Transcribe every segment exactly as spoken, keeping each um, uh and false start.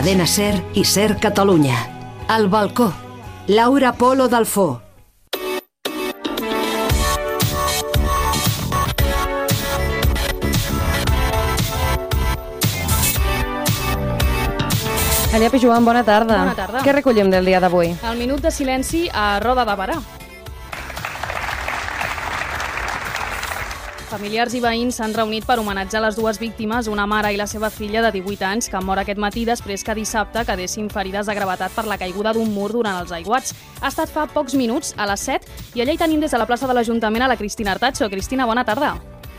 Cadena SER i SER Catalunya. Al balcó. Laura Polo Dalfó. Aliapi Joan, bona tarda. Bona tarda. Què recollim del dia d'avui? El minut de silenci a Roda de Berà. Familiars i veïns s'han reunit per homenatjar les dues víctimes, una mare i la seva filla de divuit anys, que han mort aquest matí després que dissabte quedessin ferides de gravetat per la caiguda d'un mur durant els aiguats. Ha estat fa pocs minuts, a les set, i allà hi tenim des de la plaça de l'Ajuntament a la Cristina Artacho. Cristina, bona tarda.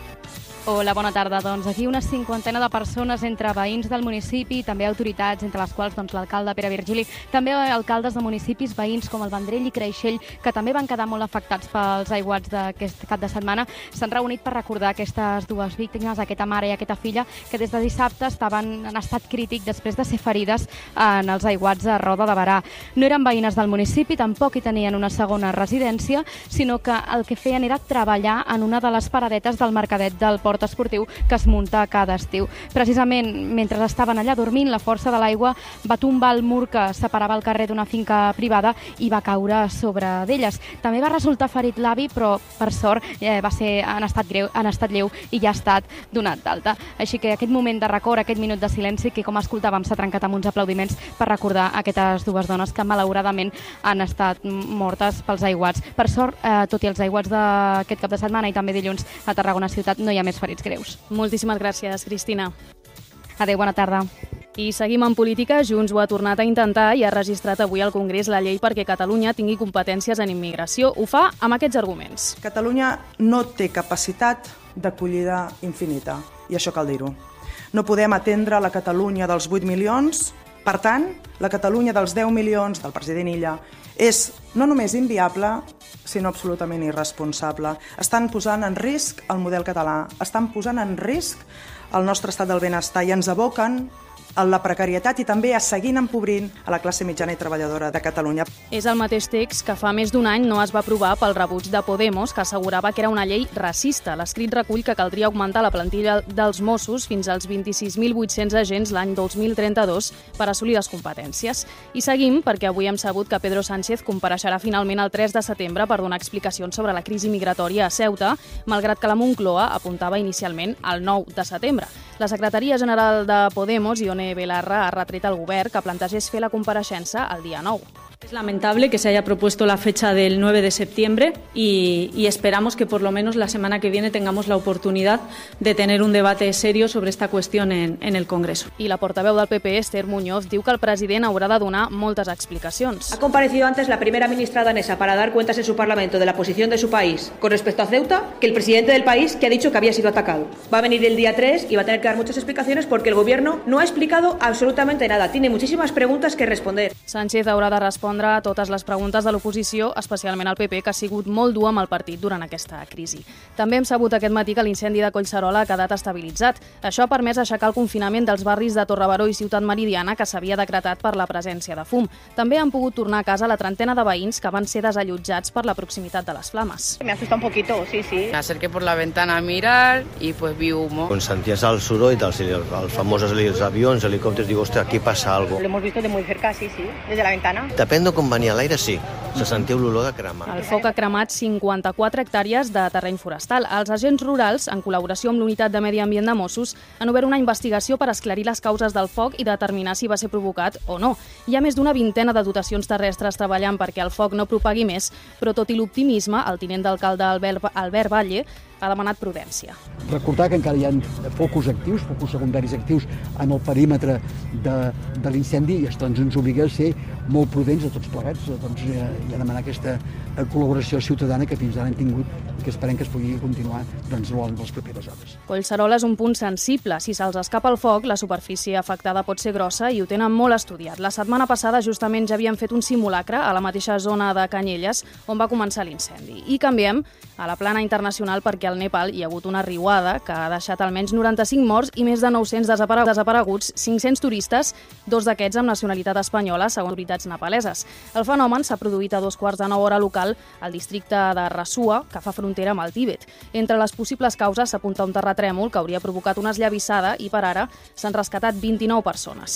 Hola, bona tarda. Doncs aquí una cinquantena de persones entre veïns del municipi i també autoritats, entre les quals doncs, l'alcalde Pere Virgili, també alcaldes de municipis veïns com el Vendrell i Creixell, que també van quedar molt afectats pels aiguats d'aquest cap de setmana. S'han reunit per recordar aquestes dues víctimes, aquesta mare i aquesta filla, que des de dissabte estaven en estat crític després de ser ferides en els aiguats de Roda de Berà. No eren veïnes del municipi, tampoc hi tenien una segona residència, sinó que el que feien era treballar en una de les paradetes del mercadet del Port esportiu que es munta cada estiu. Precisament, mentre estaven allà dormint, la força de l'aigua va tombar el mur que separava el carrer d'una finca privada i va caure sobre d'elles. També va resultar ferit l'avi, però per sort eh, va ser en estat greu, en estat lleu i ja ha estat donat d'alta. Així que aquest moment de record, aquest minut de silenci, que com escoltàvem s'ha trencat amb uns aplaudiments per recordar aquestes dues dones que malauradament han estat mortes pels aiguats. Per sort, eh, tot i els aiguats d'aquest cap de setmana i també dilluns a Tarragona ciutat, no hi ha més ferits greus. Moltíssimes gràcies, Cristina. Adéu, bona tarda. I seguim en política. Junts ho ha tornat a intentar i ha registrat avui al Congrés la llei perquè Catalunya tingui competències en immigració. Ho fa amb aquests arguments. Catalunya no té capacitat d'acollida infinita, i això cal dir-ho. No podem atendre la Catalunya dels vuit milions, per tant, la Catalunya dels deu milions del president Illa és no només inviable, sinó absolutament irresponsable. Estan posant en risc el model català, estan posant en risc el nostre estat del benestar i ens aboquen a la precarietat i també a seguir empobrint a la classe mitjana i treballadora de Catalunya. És el mateix text que fa més d'un any no es va aprovar pel rebuig de Podemos, que assegurava que era una llei racista. L'escrit recull que caldria augmentar la plantilla dels Mossos fins als vint-i-sis mil vuit-cents agents l'any dos mil trenta-dos per assolir les competències. I seguim perquè avui hem sabut que Pedro Sánchez compareixerà finalment el tres de setembre per donar explicacions sobre la crisi migratòria a Ceuta, malgrat que la Moncloa apuntava inicialment al nou de setembre. La secretaria general de Podemos, Ione Belarra, ha retret al govern que plantegés fer la compareixença el dia nou. Es lamentable que se haya propuesto la fecha del nueve de septiembre y, y esperamos que por lo menos la semana que viene tengamos la oportunidad de tener un debate serio sobre esta cuestión en, en el Congreso. I la portaveu del P P, Esther Muñoz, diu que el president haurà de donar moltes explicacions. Ha comparecido antes la primera ministra danesa para dar cuentas en su Parlamento de la posición de su país con respecto a Ceuta que el presidente del país, que ha dicho que había sido atacado. Va a venir el día tres y va a tener que dar muchas explicaciones porque el gobierno no ha explicado absolutamente nada. Tiene muchísimas preguntas que responder. Sánchez haurà de respondre a totes les preguntes de l'oposició, especialment al P P, que ha sigut molt dur amb el partit durant aquesta crisi. També hem sabut aquest matí que l'incendi de Collserola ha quedat estabilitzat. Això ha permès aixecar el confinament dels barris de Torrebaró i Ciutat Meridiana, que s'havia decretat per la presència de fum. També han pogut tornar a casa la trentena de veïns que van ser desallotjats per la proximitat de les flames. Me asusta un poquito, sí, sí. Me acerqué por la ventana a mirar y pues vi humo. Quan senties el soroll dels els famosos els avions, helicòpters, digo, hostia, aquí pasa algo. Lo hemos visto de muy cerca, sí, sí, desde la ventana. Depèn de com venia l'aire, sí. Se sentiu l'olor de cremar. El foc ha cremat cinquanta-quatre hectàrees de terreny forestal. Els agents rurals, en col·laboració amb l'Unitat de Medi Ambient de Mossos, han obert una investigació per esclarir les causes del foc i determinar si va ser provocat o no. Hi ha més d'una vintena de dotacions terrestres treballant perquè el foc no propagui més, però tot i l'optimisme, el tinent d'alcalde Albert, Albert Valle ha demanat prudència. Recordar que encara hi ha focus actius, focus secundaris actius en el perímetre de, de l'incendi i això ens obliga a ser molt prudents a tots plegats doncs, i a demanar aquesta col·laboració ciutadana que fins ara hem tingut i que esperem que es pugui continuar doncs, en les properes hores. Collserola és un punt sensible. Si se'ls escapa el foc, la superfície afectada pot ser grossa i ho tenen molt estudiat. La setmana passada justament ja havien fet un simulacre a la mateixa zona de Canyelles on va començar l'incendi. I canviem a la plana internacional perquè al Nepal hi ha hagut una riuada que ha deixat almenys noranta-cinc morts i més de nou-cents desapareguts, cinc-cents turistes, dos d'aquests amb nacionalitat espanyola, segons autoritats nepaleses. El fenomen s'ha produït a dos quarts de nou hora local al districte de Rasua, que fa frontera amb el Tíbet. Entre les possibles causes s'apunta un terratrèmol que hauria provocat una esllavissada i per ara s'han rescatat vint-i-nou persones.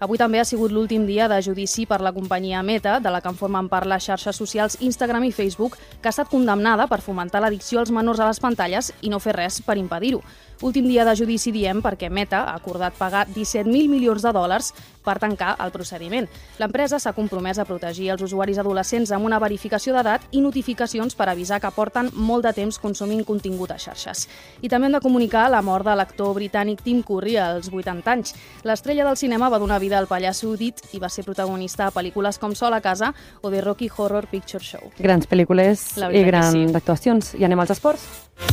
Avui també ha sigut l'últim dia de judici per la companyia Meta, de la que en formen part les xarxes socials Instagram i Facebook, que ha estat condemnada per fomentar l'addicció als menors a les pantalles i no fer res per impedir-ho. Últim dia de judici diem perquè Meta ha acordat pagar disset mil milions de dòlars per tancar el procediment. L'empresa s'ha compromès a protegir els usuaris adolescents amb una verificació d'edat i notificacions per avisar que porten molt de temps consumint contingut a xarxes. I també hem de comunicar la mort de l'actor britànic Tim Curry als vuitanta anys. L'estrella del cinema va donar vida al pallasso dit i va ser protagonista a pel·lícules com Sol a casa o The Rocky Horror Picture Show. Grans pel·lícules i grans sí. actuacions. I anem als esports.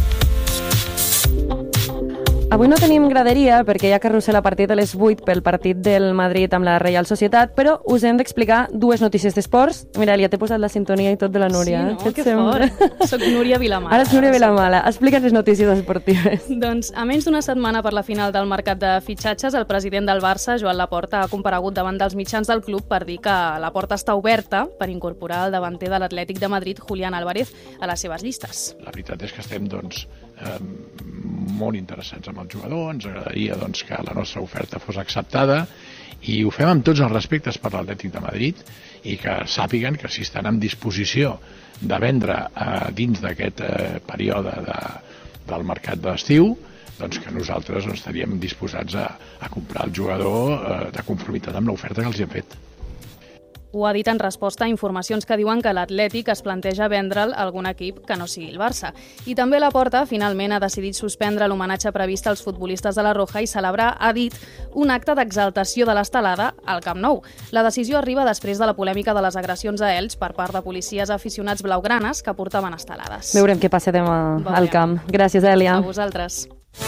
Avui no tenim graderia perquè hi ha carrusel a partir de les vuit pel partit del Madrid amb la Reial Societat, però us hem d'explicar dues notícies d'esports. Mira, Elia, t'he posat la sintonia i tot de la Núria. Sí, no? Que fort. Soc Núria Vilamala. Ara és Núria Vilamala. Explica'ns les notícies esportives. Doncs, a menys d'una setmana per la final del mercat de fitxatges, el president del Barça, Joan Laporta, ha comparegut davant dels mitjans del club per dir que la porta està oberta per incorporar el davanter de l'Atlètic de Madrid, Julián Álvarez, a les seves llistes. La veritat és que estem, doncs, eh, molt interessats amb el jugador, ens agradaria doncs, que la nostra oferta fos acceptada i ho fem amb tots els respectes per l'Atlètic de Madrid i que sàpiguen que si estan en disposició de vendre eh, dins d'aquest eh, període de, del mercat d'estiu, doncs que nosaltres doncs, estaríem disposats a, a comprar el jugador eh, de conformitat amb l'oferta que els hem fet. Ho ha dit en resposta a informacions que diuen que l'Atlètic es planteja vendre'l a algun equip que no sigui el Barça. I també Laporta finalment ha decidit suspendre l'homenatge previst als futbolistes de la Roja i celebrar, ha dit, un acte d'exaltació de l'estelada al Camp Nou. La decisió arriba després de la polèmica de les agressions a Elx per part de policies aficionats blaugranes que portaven estelades. Veurem què passa demà Veurem. al camp. Gràcies, Èlia. A vosaltres.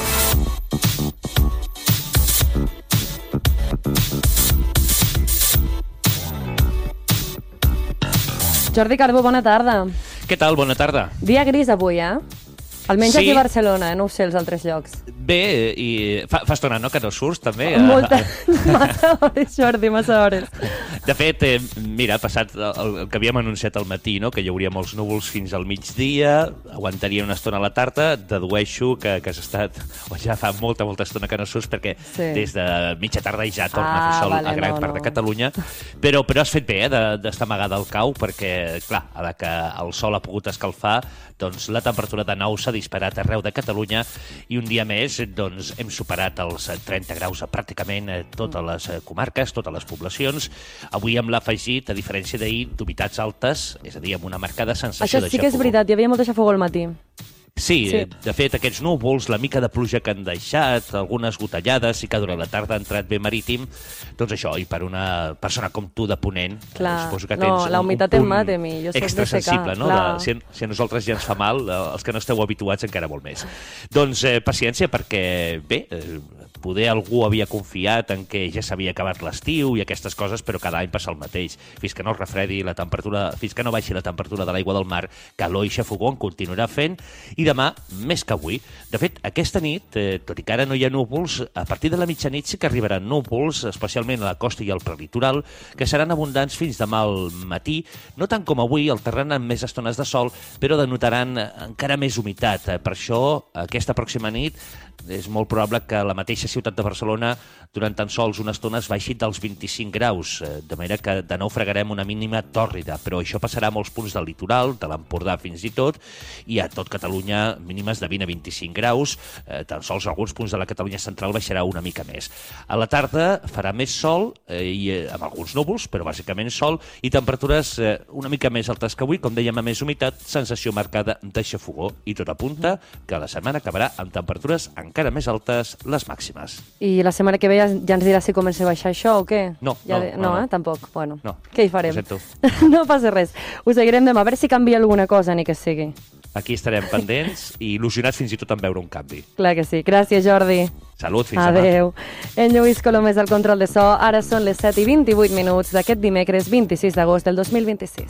Jordi Carbó, bona tarda. Què tal? Bona tarda. Dia gris avui, eh? Almenys sí. aquí a Barcelona, eh? No ho sé, els altres llocs. Bé, i fa, fa estona, no?, que no surts, també. Molta, massa hores, Jordi, massa hores. De fet, eh, mira, ha passat el, el que havíem anunciat al matí, no?, que hi hauria molts núvols fins al migdia, aguantaria una estona a la tarda, dedueixo que, que has estat, o ja fa molta, molta estona que no surts, perquè sí. des de mitja tarda ja torna ah, a fer sol vale, a gran no, part no. de Catalunya, però, però has fet bé, eh, d'estar amagada al cau, perquè, clar, a la que el sol ha pogut escalfar, doncs la temperatura de nou s'ha disparat arreu de Catalunya i un dia més doncs, hem superat els trenta graus a pràcticament totes les comarques, totes les poblacions. Avui amb l'afegit, a diferència d'ahir, d'humitats altes, és a dir, amb una marcada sensació Això de sí que és veritat, hi havia molta xafogor al matí. Sí, sí, de fet, aquests núvols, la mica de pluja que han deixat, algunes gotellades, sí que durant la tarda ha entrat bé marítim, doncs això, i per una persona com tu de Ponent, clar, suposo que no, tens la humitat un, em mata a mi, jo soc extra sensible, no? De, si, si a nosaltres ja ens fa mal, els que no esteu habituats encara molt més. Doncs eh, paciència, perquè bé, eh, poder algú havia confiat en que ja s'havia acabat l'estiu i aquestes coses, però cada any passa el mateix. Fins que no es refredi la temperatura, fins que no baixi la temperatura de l'aigua del mar, calor i xafogó en continuarà fent, i demà més que avui. De fet, aquesta nit, eh, tot i que ara no hi ha núvols, a partir de la mitjanit sí que arribaran núvols, especialment a la costa i al prelitoral, que seran abundants fins demà al matí, no tant com avui, alternaran més estones de sol, però denotaran encara més humitat. Per això, aquesta pròxima nit, és molt probable que la mateixa ciutat de Barcelona durant tan sols una estona es baixi dels vint-i-cinc graus, de manera que de nou fregarem una mínima tòrrida, però això passarà a molts punts del litoral, de l'Empordà fins i tot, i a tot Catalunya mínimes de vint a vint-i-cinc graus, eh, tan sols alguns punts de la Catalunya central baixarà una mica més. A la tarda farà més sol, eh, i, eh, amb alguns núvols, però bàsicament sol, i temperatures eh, una mica més altes que avui, com dèiem, a més humitat, sensació marcada de xafogó, i tot apunta que la setmana acabarà amb temperatures encara més altes, les màximes. I la setmana que ve ja, ja ens dirà si comença a baixar això o què? No, ja no, de... no, no, no. Eh? Tampoc. Bueno, no. Què hi farem? Ho sento. No passa res. Ho seguirem demà, a veure si canvia alguna cosa, ni que sigui. Aquí estarem pendents i il·lusionats fins i tot en veure un canvi. Clar que sí. Gràcies, Jordi. Salut, fins demà. Adéu. En Lluís Colom és el control de so. Ara són les set i vint-i-vuit minuts d'aquest dimecres vint-i-sis d'agost del dos mil vint-i-sis.